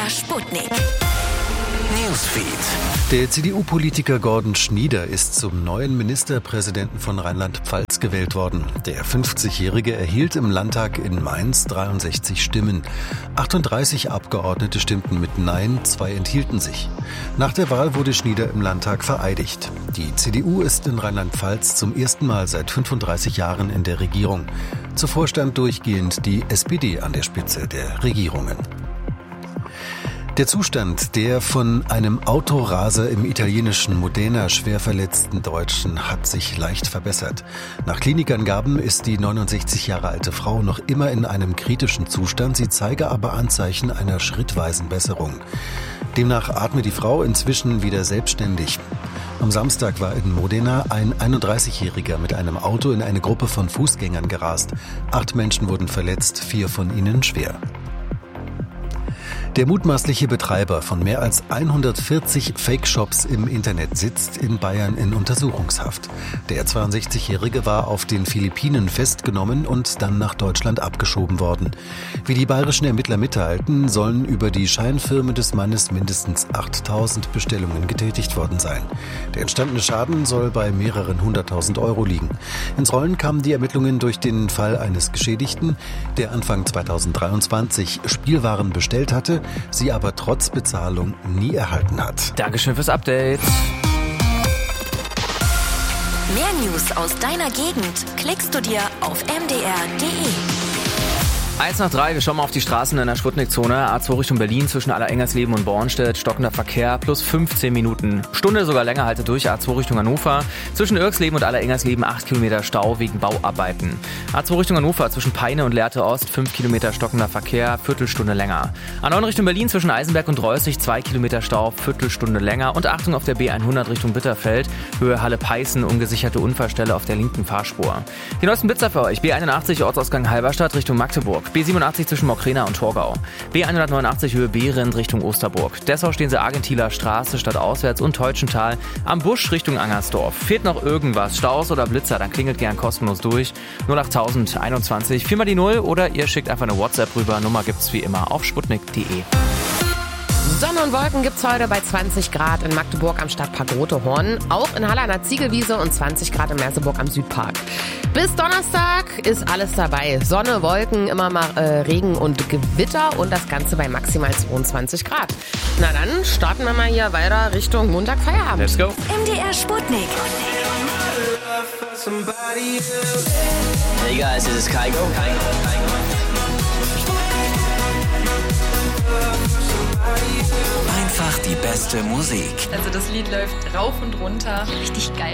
MDR Sputnik. Newsfeed. Der CDU-Politiker Gordon Schnieder ist zum neuen Ministerpräsidenten von Rheinland-Pfalz gewählt worden. Der 50-Jährige erhielt im Landtag in Mainz 63 Stimmen. 38 Abgeordnete stimmten mit Nein, 2 enthielten sich. Nach der Wahl wurde Schnieder im Landtag vereidigt. Die CDU ist in Rheinland-Pfalz zum ersten Mal seit 35 Jahren in der Regierung. Zuvor stand durchgehend die SPD an der Spitze der Regierungen. Der Zustand der von einem Autoraser im italienischen Modena schwer verletzten Deutschen hat sich leicht verbessert. Nach Klinikangaben ist die 69 Jahre alte Frau noch immer in einem kritischen Zustand, sie zeige aber Anzeichen einer schrittweisen Besserung. Demnach atme die Frau inzwischen wieder selbstständig. Am Samstag war in Modena ein 31-Jähriger mit einem Auto in eine Gruppe von Fußgängern gerast. 8 Menschen wurden verletzt, 4 von ihnen schwer. Der mutmaßliche Betreiber von mehr als 140 Fake-Shops im Internet sitzt in Bayern in Untersuchungshaft. Der 62-Jährige war auf den Philippinen festgenommen und dann nach Deutschland abgeschoben worden. Wie die bayerischen Ermittler mitteilten, sollen über die Scheinfirmen des Mannes mindestens 8.000 Bestellungen getätigt worden sein. Der entstandene Schaden soll bei mehreren 100.000 Euro liegen. Ins Rollen kamen die Ermittlungen durch den Fall eines Geschädigten, der Anfang 2023 Spielwaren bestellt hatte, sie aber trotz Bezahlung nie erhalten hat. Dankeschön fürs Update. Mehr News aus deiner Gegend klickst du dir auf mdr.de. 1 nach 3, wir schauen mal auf die Straßen in der Sputnik-Zone. A2 Richtung Berlin zwischen Allerengernsleben und Bornstedt, stockender Verkehr, plus 15 Minuten. Stunde sogar länger, halte durch. A2 Richtung Hannover, zwischen Irksleben und Allerengernsleben 8 Kilometer Stau wegen Bauarbeiten. A2 Richtung Hannover, zwischen Peine und Lehrte Ost, 5 Kilometer stockender Verkehr, Viertelstunde länger. A9 Richtung Berlin, zwischen Eisenberg und Reußig, 2 Kilometer Stau, Viertelstunde länger. Und Achtung auf der B100 Richtung Bitterfeld, Höhe Halle-Peißen, ungesicherte Unfallstelle auf der linken Fahrspur. Die neuesten Blitzer für euch, B81 Ortsausgang Halberstadt Richtung Magdeburg. B87 zwischen Mockrena und Torgau. B189 Höhe Behrendt Richtung Osterburg. Dessau stehen sie Argentiler Straße stadtauswärts und Teutschental am Busch Richtung Angersdorf. Fehlt noch irgendwas, Staus oder Blitzer, dann klingelt gern kostenlos durch. 08021 4 mal die 0 oder ihr schickt einfach eine WhatsApp rüber. Nummer gibt's wie immer auf sputnik.de. Sonne und Wolken gibt's heute bei 20 Grad in Magdeburg am Stadtpark Rote Horn, auch in Halle an der Ziegelwiese und 20 Grad in Merseburg am Südpark. Bis Donnerstag ist alles dabei. Sonne, Wolken, immer mal Regen und Gewitter und das Ganze bei maximal 22 Grad. Na dann starten wir mal hier weiter Richtung Montag-Feierabend. Let's go. MDR Sputnik. Hey guys, this is Kygo. Einfach die beste Musik. Also das Lied läuft rauf und runter. Richtig geil.